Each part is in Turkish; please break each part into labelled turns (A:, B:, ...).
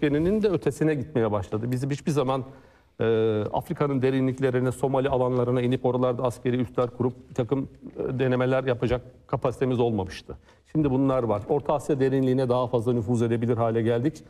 A: üçgeninin de ötesine gitmeye başladı. Bizim hiçbir zaman Afrika'nın derinliklerine, Somali alanlarına inip oralarda askeri üsler kurup bir takım denemeler yapacak kapasitemiz olmamıştı. Şimdi bunlar var. Orta Asya derinliğine daha fazla nüfuz edebilir hale geldik.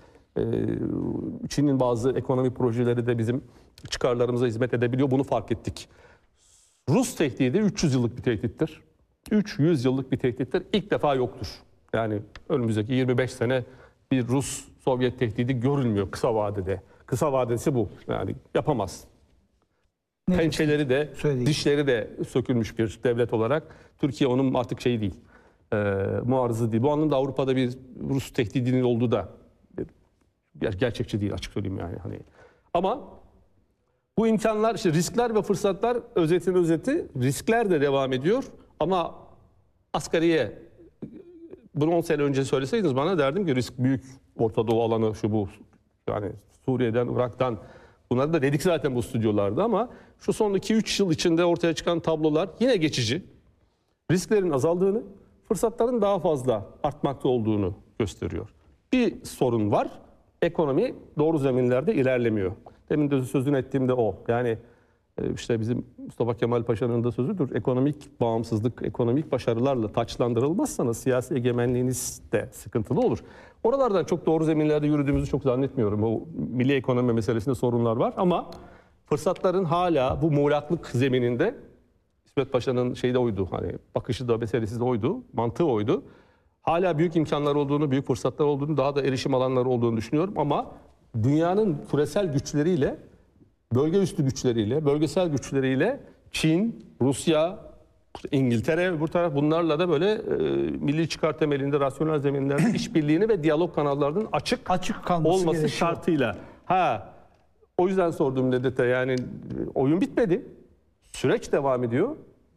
A: Çin'in bazı ekonomi projeleri de bizim çıkarlarımıza hizmet edebiliyor. Bunu fark ettik. Rus tehdidi 300 yıllık bir tehdittir. 300 yıllık bir tehdittir. İlk defa yoktur. Yani önümüzdeki 25 sene bir Rus-Sovyet tehdidi görülmüyor kısa vadede. Kısa vadesi bu. Yani yapamaz. Pençeleri de, dişleri de sökülmüş bir devlet olarak. Türkiye onun artık şeyi değil, muarızı değil. Bu anlamda Avrupa'da bir Rus tehdidinin olduğu da gerçekçi değil, açık söyleyeyim yani. Hani. Ama bu imkanlar, işte riskler ve fırsatlar, özetin özeti, riskler de devam ediyor. Ama asgariye, bunu 10 sene önce söyleseydiniz bana derdim ki risk büyük, Orta Doğu alanı şu bu. Yani Suriye'den, Irak'tan, bunları da dedik zaten bu stüdyolarda, ama şu son 2-3 yıl içinde ortaya çıkan tablolar yine geçici. Risklerin azaldığını, fırsatların daha fazla artmakta olduğunu gösteriyor. Bir sorun var, ekonomi doğru zeminlerde ilerlemiyor. Demin de sözünü ettiğimde o. Yani işte bizim Mustafa Kemal Paşa'nın da sözüdür. Ekonomik bağımsızlık, ekonomik başarılarla taçlandırılmazsanız siyasi egemenliğiniz de sıkıntılı olur. Oralardan çok doğru zeminlerde yürüdüğümüzü çok zannetmiyorum. O milli ekonomi meselesinde sorunlar var ama fırsatların hala bu muğlaklık zemininde, İsmet Paşa'nın şeyi de oydu, hani bakışı da meselesi de oydu, mantığı oydu. Hala büyük imkanlar olduğunu, büyük fırsatlar olduğunu, daha da erişim alanları olduğunu düşünüyorum ama dünyanın küresel güçleriyle, bölge üstü güçleriyle, bölgesel güçleriyle Çin, Rusya, İngiltere, bu taraf, bunlarla da böyle milli çıkar temelinde, rasyonel zeminlerde işbirliğini ve diyalog kanallarının açık olması gerekiyor. Şartıyla. O yüzden sorduğum Nedet'e, yani oyun bitmedi. Süreç devam ediyor.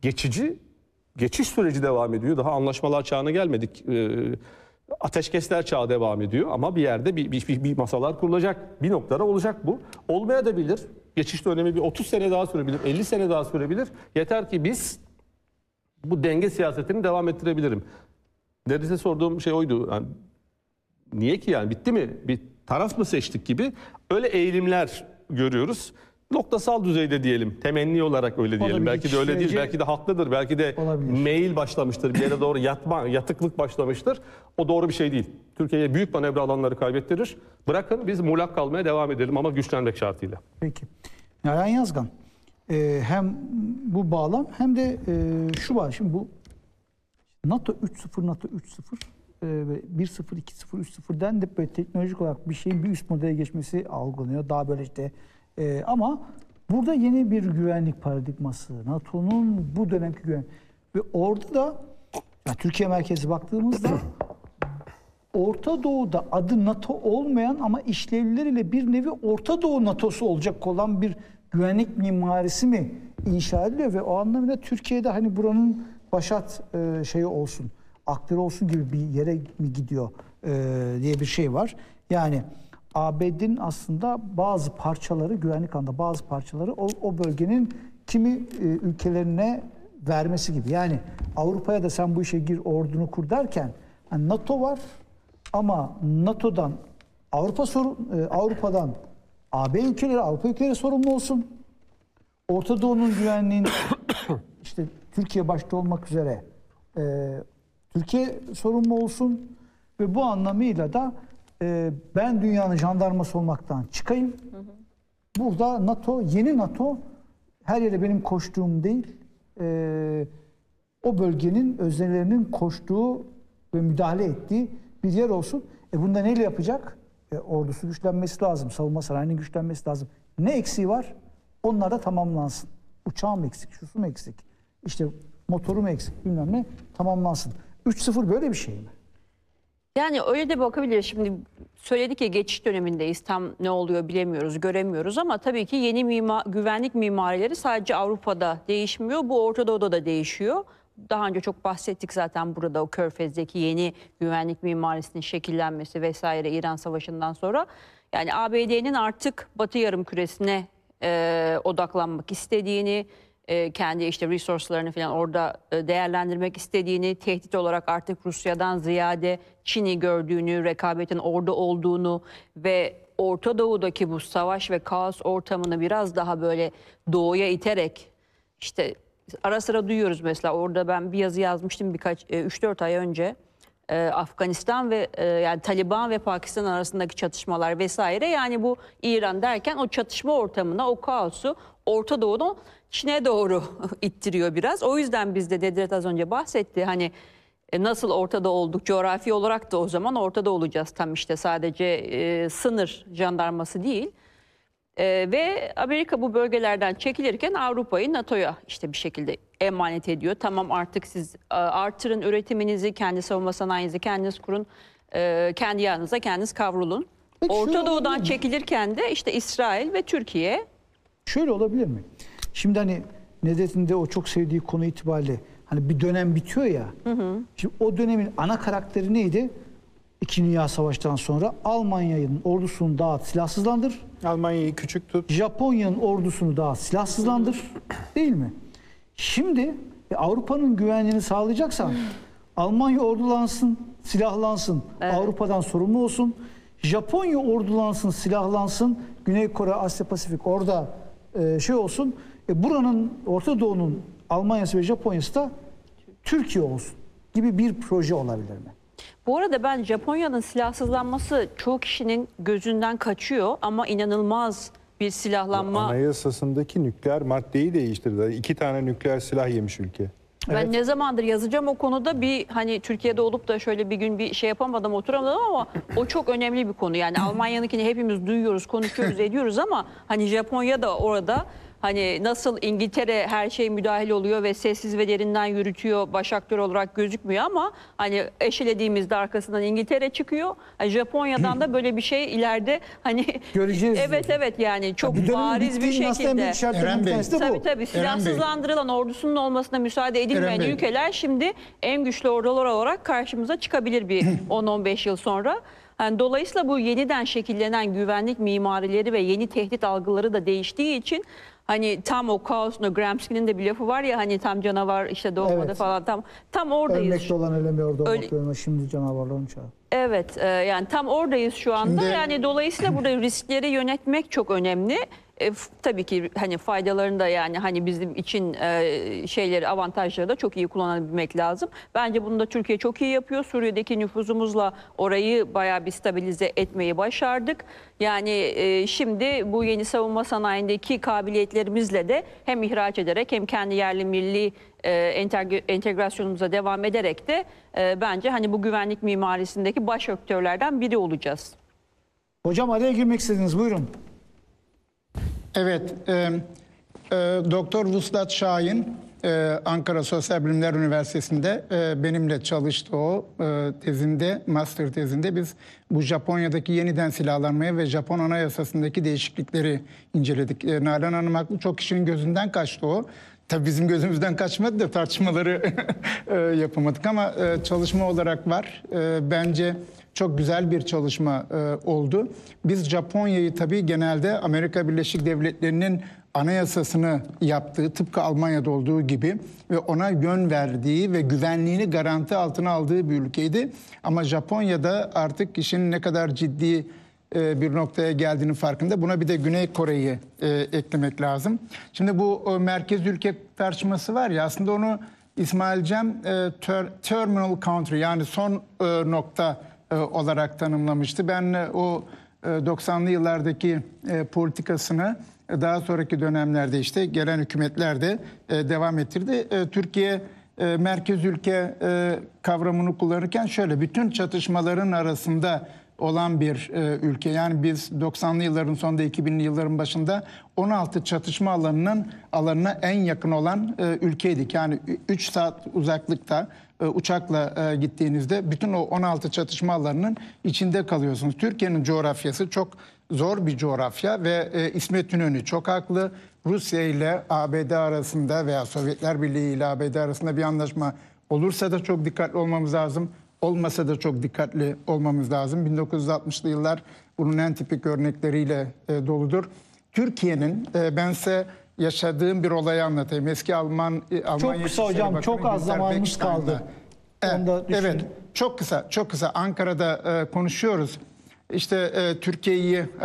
A: Geçiş süreci devam ediyor. Daha anlaşmalar çağına gelmedik. Ateşkesler çağı devam ediyor ama bir yerde bir masalar kurulacak. Bir noktada olacak bu. Olmaya da bilir. Geçiş dönemi bir 30 sene daha sürebilir, 50 sene daha sürebilir. Yeter ki biz bu denge siyasetini devam ettirebilirim. Neredeyse sorduğum şey oydu. Yani niye ki, yani bitti mi? Bir taraf mı seçtik gibi öyle eğilimler görüyoruz. Noktasal düzeyde diyelim, temenni olarak öyle diyelim.
B: Olabilir.
A: Belki de öyle değil, belki de haklıdır, belki de meyil başlamıştır, bir yere doğru yatıklık başlamıştır. O doğru bir şey değil. Türkiye'ye büyük manevra alanları kaybettirir. Bırakın biz muğlak kalmaya devam edelim ama güçlenmek şartıyla.
B: Peki. Nalan Yazgan, hem bu bağlam hem de şu var. Şimdi bu NATO 3.0, NATO 3.0, 1.0, 2.0, 3.0'den de böyle teknolojik olarak bir şeyin bir üst modele geçmesi algılanıyor. Daha böyle işte ama burada yeni bir güvenlik paradigması, NATO'nun bu dönemki güvenlik ve orada da Türkiye merkezi baktığımızda Orta Doğu'da adı NATO olmayan ama işlevleriyle bir nevi Orta Doğu NATO'su olacak olan bir güvenlik mimarisi mi inşa ediliyor ve o anlamda Türkiye'de hani buranın başat şeyi olsun, aktörü olsun gibi bir yere mi gidiyor diye bir şey var. Yani ABD'nin aslında bazı parçaları, güvenlik alanında bazı parçaları o bölgenin kimi ülkelerine vermesi gibi. Yani Avrupa'ya da sen bu işe gir, ordunu kur derken yani NATO var ama NATO'dan Avrupa'dan AB ülkeleri, Avrupa ülkeleri sorumlu olsun. Orta Doğu'nun güvenliğin işte Türkiye başta olmak üzere Türkiye sorumlu olsun ve bu anlamıyla da ben dünyanın jandarması olmaktan çıkayım. Burada NATO, yeni NATO her yere benim koştuğum değil, o bölgenin öznelerinin koştuğu ve müdahale ettiği bir yer olsun. Bunda neyle yapacak? Ordusu güçlenmesi lazım, savunma sanayinin güçlenmesi lazım. Ne eksiği var? Onlar da tamamlansın. Uçağım eksik, şusu mu eksik? İşte motorum eksik, bilmem ne, tamamlansın. 3.0 böyle bir şey mi?
C: Yani öyle de bakabilir. Şimdi söyledik ya, geçiş dönemindeyiz. Tam ne oluyor bilemiyoruz, göremiyoruz ama tabii ki yeni güvenlik mimarileri sadece Avrupa'da değişmiyor. Bu Orta Doğu'da da değişiyor. Daha önce çok bahsettik zaten burada, o Körfez'deki yeni güvenlik mimarisinin şekillenmesi vesaire İran Savaşı'ndan sonra. Yani ABD'nin artık Batı Yarımküresi'ne odaklanmak istediğini, kendi işte resource'larını falan orada değerlendirmek istediğini, tehdit olarak artık Rusya'dan ziyade Çin'i gördüğünü, rekabetin orada olduğunu ve Orta Doğu'daki bu savaş ve kaos ortamını biraz daha böyle doğuya iterek, işte ara sıra duyuyoruz mesela, orada ben bir yazı yazmıştım 3-4 ay önce. Afganistan ve yani Taliban ve Pakistan arasındaki çatışmalar vesaire, yani bu İran derken o çatışma ortamına, o kaosu Orta Doğu'dan Çin'e doğru ittiriyor biraz. O yüzden biz de Nedret az önce bahsetti, hani nasıl ortada olduk, coğrafi olarak da o zaman ortada olacağız, tam işte sadece sınır jandarması değil. Ve Amerika bu bölgelerden çekilirken Avrupa'yı NATO'ya işte bir şekilde emanet ediyor. Tamam, artık siz artırın üretiminizi, kendi savunma sanayinizi kendiniz kurun, kendi yağınıza kendiniz kavrulun.
B: Peki
C: Orta
B: şöyle
C: Doğu'dan
B: olabilir mi?
C: çekilirken de işte İsrail ve Türkiye.
B: Şöyle olabilir mi? Şimdi hani Nedret'in de o çok sevdiği konu itibariyle hani bir dönem bitiyor ya. Şimdi o dönemin ana karakteri neydi? İkinci Dünya Savaşı'ndan sonra Almanya'nın ordusunu dağıt, silahsızlandır.
D: Almanya'yı küçük tut.
B: Japonya'nın ordusunu dağıt, silahsızlandır. Değil mi? Şimdi Avrupa'nın güvenliğini sağlayacaksan Almanya ordulansın, silahlansın, Avrupa'dan sorumlu olsun. Japonya ordulansın, silahlansın, Güney Kore, Asya Pasifik orada şey olsun. Buranın, Orta Doğu'nun Almanya'sı ve Japonya'sı da Türkiye olsun gibi bir proje olabilir mi?
C: Bu arada ben Japonya'nın silahsızlanması çoğu kişinin gözünden kaçıyor ama inanılmaz bir silahlanma.
D: Anayasasındaki nükleer maddeyi değiştirdi. 2 tane nükleer silah yemiş ülke.
C: Ben ne zamandır yazacağım o konuda, bir hani Türkiye'de olup da şöyle bir gün bir şey yapamadım, oturamadım, ama o çok önemli bir konu. Yani Almanya'nınkini hepimiz duyuyoruz, konuşuyoruz, ediyoruz ama hani Japonya da orada, hani nasıl İngiltere her şeye müdahil oluyor ve sessiz ve derinden yürütüyor, baş aktör olarak gözükmüyor ama hani eşelediğimizde arkasından İngiltere çıkıyor. Yani Japonya'dan da böyle bir şey ileride hani
B: Göreceğiz.
C: evet yani çok
B: Bu dönemin
C: bariz bir
B: bittiğinin aslında en büyük
C: şekilde.
B: işaretlerinden bir tanesi de bu.
C: Tabii silahsızlandırılan, ordusunun olmasına müsaade edilmeyen
E: Bey.
C: ülkeler şimdi en güçlü ordular olarak karşımıza çıkabilir bir 10-15 yıl sonra. Yani dolayısıyla bu yeniden şekillenen güvenlik mimarileri ve yeni tehdit algıları da değiştiği için hani tam o kaos, Gramsci'nin de bir lafı var ya, hani tam canavar işte doğmadı
B: Evet.
C: falan, tam oradayız.
B: Ölmekte olan ölemiyor, doğmak
C: Öyle-
B: ölmüyor. Şimdi canavarların çağı.
C: Evet, yani tam oradayız şu anda.
E: Şimdi-
C: Yani dolayısıyla burada riskleri yönetmek çok önemli. Tabii ki hani faydalarını da, yani hani bizim için şeyleri, avantajları da çok iyi kullanabilmek lazım. Bence bunu da Türkiye çok iyi yapıyor. Suriye'deki nüfuzumuzla orayı bayağı bir stabilize etmeyi başardık. Yani şimdi bu yeni savunma sanayindeki kabiliyetlerimizle de hem ihraç ederek hem kendi yerli milli entegrasyonumuza devam ederek de bence hani bu güvenlik mimarisindeki baş aktörlerden biri olacağız.
B: Hocam araya girmek istediniz, buyurun.
E: Evet, Doktor Vuslat Şahin, Ankara Sosyal Bilimler Üniversitesi'nde benimle çalıştı o tezinde, master tezinde. Biz bu Japonya'daki yeniden silahlanmaya ve Japon Anayasası'ndaki değişiklikleri inceledik. Nalan Hanım haklı, çok kişinin gözünden kaçtı o. Tabii bizim gözümüzden kaçmadı da tartışmaları yapamadık ama çalışma olarak var. Bence çok güzel bir çalışma oldu. Biz Japonya'yı tabii genelde Amerika Birleşik Devletleri'nin anayasasını yaptığı, tıpkı Almanya'da olduğu gibi ve ona yön verdiği ve güvenliğini garanti altına aldığı bir ülkeydi. Ama Japonya'da artık işin ne kadar ciddi bir noktaya geldiğinin farkında. Buna bir de Güney Kore'yi eklemek lazım. Şimdi bu merkez ülke tartışması var ya, aslında onu İsmail Cem terminal country, yani son nokta olarak tanımlamıştı. Ben o 90'lı yıllardaki politikasını daha sonraki dönemlerde işte gelen hükümetler de devam ettirdi. Türkiye merkez ülke kavramını kullanırken şöyle, bütün çatışmaların arasında olan bir ülke. Yani biz 90'lı yılların sonunda, 2000'li yılların başında 16 çatışma alanına en yakın olan ülkeydik. Yani 3 saat uzaklıkta uçakla gittiğinizde bütün o 16 çatışma alanının içinde kalıyorsunuz. Türkiye'nin coğrafyası çok zor bir coğrafya ve İsmet İnönü çok haklı. Rusya ile ABD arasında veya Sovyetler Birliği ile ABD arasında bir anlaşma olursa da çok dikkatli olmamız lazım. Olmasa da çok dikkatli olmamız lazım. 1960'lı yıllar bunun en tipik örnekleriyle doludur. Türkiye'nin, ben size yaşadığım bir olayı anlatayım. Eski Almanya
B: Çok kısa
E: İçişleri
B: hocam,
E: Bakanı
B: çok az
E: Günter
B: zamanımız
E: Beckstein'la.
B: kaldı. Onu da düşünün.
E: Evet, çok kısa. Ankara'da konuşuyoruz. İşte Türkiye'yi